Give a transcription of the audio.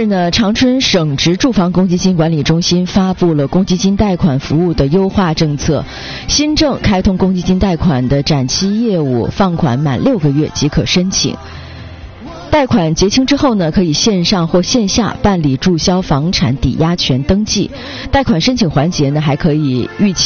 日呢，长春省直住房公积金管理中心发布了公积金贷款服务的优化政策，新政开通公积金贷款的展期业务，放款满6个月即可申请。贷款结清之后呢，可以线上或线下办理注销房产抵押权登记。贷款申请环节呢，还可以预期